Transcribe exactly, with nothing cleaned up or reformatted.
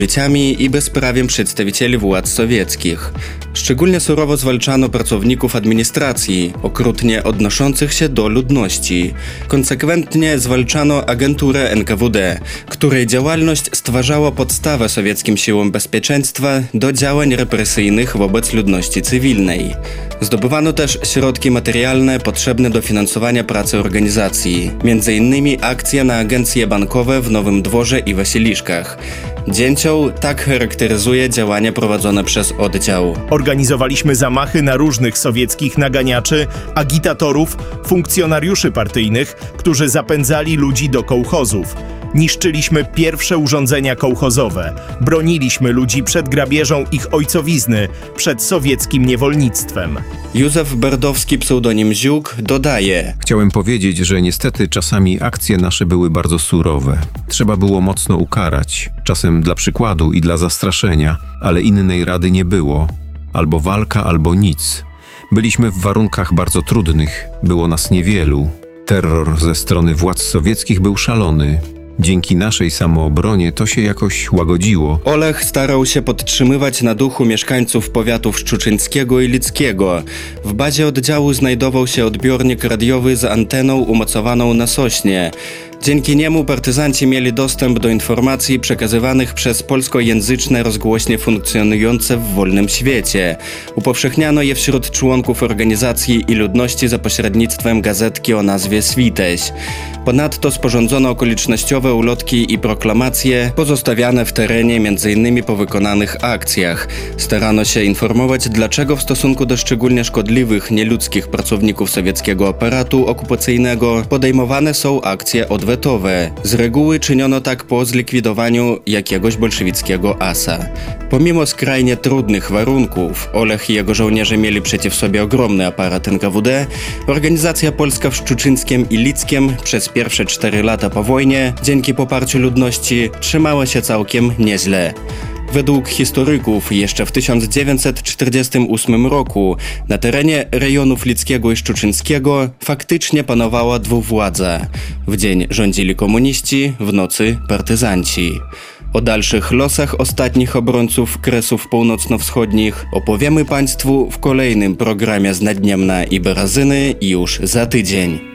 i bezprawiem przedstawicieli władz sowieckich. Szczególnie surowo zwalczano pracowników administracji, okrutnie odnoszących się do ludności. Konsekwentnie zwalczano agenturę N K W D, której działalność stwarzała podstawę sowieckim siłom bezpieczeństwa do działań represyjnych wobec ludności cywilnej. Zdobywano też środki materialne potrzebne do finansowania pracy organizacji, między innymi akcje na agencje bankowe w Nowym Dworze i Wasiliszkach. Dzięcioł tak charakteryzuje działania prowadzone przez oddział. Organizowaliśmy zamachy na różnych sowieckich naganiaczy, agitatorów, funkcjonariuszy partyjnych, którzy zapędzali ludzi do kołchozów. Niszczyliśmy pierwsze urządzenia kołchozowe. Broniliśmy ludzi przed grabieżą ich ojcowizny, przed sowieckim niewolnictwem. Józef Berdowski, pseudonim Ziuk, dodaje: Chciałem powiedzieć, że niestety czasami akcje nasze były bardzo surowe. Trzeba było mocno ukarać, czasem dla przykładu i dla zastraszenia, ale innej rady nie było. Albo walka, albo nic. Byliśmy w warunkach bardzo trudnych, było nas niewielu. Terror ze strony władz sowieckich był szalony. Dzięki naszej samoobronie to się jakoś łagodziło. Olech starał się podtrzymywać na duchu mieszkańców powiatów szczuczyńskiego i lickiego. W bazie oddziału znajdował się odbiornik radiowy z anteną umocowaną na sośnie. Dzięki niemu partyzanci mieli dostęp do informacji przekazywanych przez polskojęzyczne rozgłośnie funkcjonujące w wolnym świecie. Upowszechniano je wśród członków organizacji i ludności za pośrednictwem gazetki o nazwie Switeś. Ponadto sporządzono okolicznościowe ulotki i proklamacje pozostawiane w terenie m.in. po wykonanych akcjach. Starano się informować, dlaczego w stosunku do szczególnie szkodliwych, nieludzkich pracowników sowieckiego aparatu okupacyjnego podejmowane są akcje odwetowe. Z reguły czyniono tak po zlikwidowaniu jakiegoś bolszewickiego asa. Pomimo skrajnie trudnych warunków, Olech i jego żołnierze mieli przeciw sobie ogromny aparat N K W D, organizacja polska w Szczuczyńskiem i Lickiem przez pierwsze cztery lata po wojnie, dzięki poparciu ludności, trzymała się całkiem nieźle. Według historyków jeszcze w tysiąc dziewięćset czterdziestym ósmym roku na terenie rejonów Lickiego i Szczuczyńskiego faktycznie panowała dwuwładza. W dzień rządzili komuniści, w nocy partyzanci. O dalszych losach ostatnich obrońców Kresów Północno-Wschodnich opowiemy Państwu w kolejnym programie z Naddniemna i Berazyny już za tydzień.